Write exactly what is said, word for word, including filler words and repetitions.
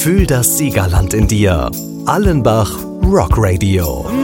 Fühl das Siegerland in dir. Allenbach Rock Radio.